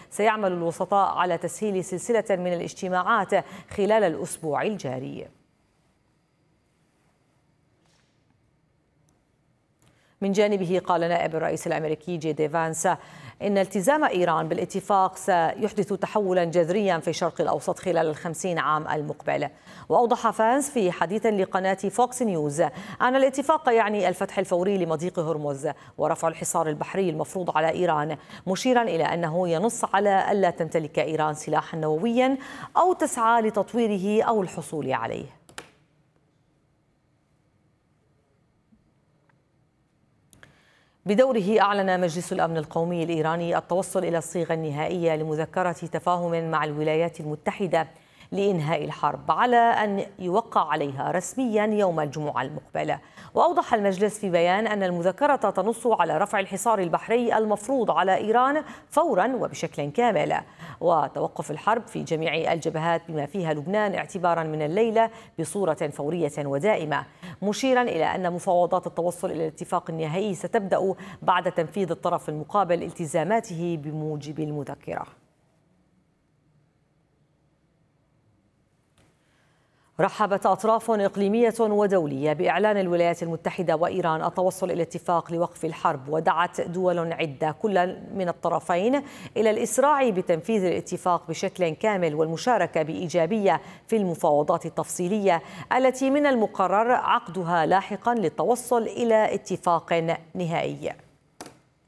سيعمل الوسطاء على تسهيل سلسلة من الاجتماعات خلال الأسبوع الجاري. من جانبه قال نائب الرئيس الأمريكي جي دي فانس إن التزام إيران بالاتفاق سيحدث تحولا جذريا في الشرق الأوسط خلال 50 عام المقبلة. وأوضح فانس في حديث لقناة فوكس نيوز أن الاتفاق يعني الفتح الفوري لمضيق هرمز ورفع الحصار البحري المفروض على إيران، مشيرا إلى أنه ينص على ألا تمتلك إيران سلاحا نوويا أو تسعى لتطويره أو الحصول عليه. بدوره أعلن مجلس الأمن القومي الإيراني التوصل إلى الصيغة النهائية لمذكرة تفاهم مع الولايات المتحدة لإنهاء الحرب على أن يوقع عليها رسميا يوم الجمعة المقبلة. وأوضح المجلس في بيان أن المذكرة تنص على رفع الحصار البحري المفروض على إيران فورا وبشكل كامل، وتوقف الحرب في جميع الجبهات بما فيها لبنان اعتبارا من الليلة بصورة فورية ودائمة، مشيرا إلى أن مفاوضات التوصل إلى الاتفاق النهائي ستبدأ بعد تنفيذ الطرف المقابل التزاماته بموجب المذكرة. رحبت أطراف إقليمية ودولية بإعلان الولايات المتحدة وإيران التوصل إلى اتفاق لوقف الحرب، ودعت دول عدة كل من الطرفين إلى الإسراع بتنفيذ الاتفاق بشكل كامل والمشاركة بإيجابية في المفاوضات التفصيلية التي من المقرر عقدها لاحقا للتوصل إلى اتفاق نهائي.